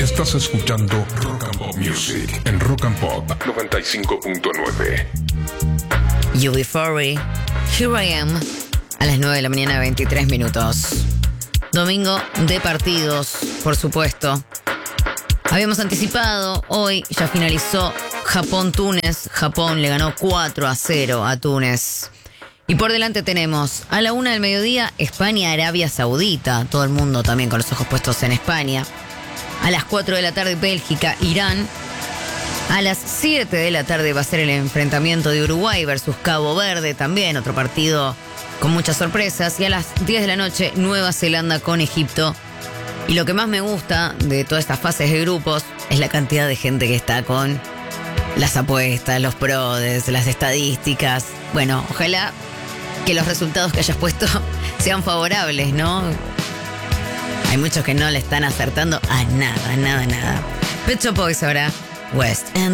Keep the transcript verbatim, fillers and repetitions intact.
Estás escuchando Rock and Pop Music en Rock and Pop noventa y cinco punto nueve. U B cuarenta, Here I Am, a las nueve de la mañana, veintitrés minutos. Domingo de partidos, por supuesto. Habíamos anticipado, hoy ya finalizó Japón-Túnez. Japón le ganó cuatro a cero a Túnez. Y por delante tenemos a la una del mediodía España-Arabia Saudita. Todo el mundo también con los ojos puestos en España. A las cuatro de la tarde Bélgica-Irán. A las siete de la tarde va a ser el enfrentamiento de Uruguay versus Cabo Verde. También otro partido con muchas sorpresas. Y a las diez de la noche Nueva Zelanda con Egipto. Y lo que más me gusta de todas estas fases de grupos es la cantidad de gente que está con las apuestas, los prodes, las estadísticas. Bueno, ojalá que los resultados que hayas puesto sean favorables, ¿no? Hay muchos que no le están acertando a nada, nada, nada. Pet Shop Boys ahora, West End.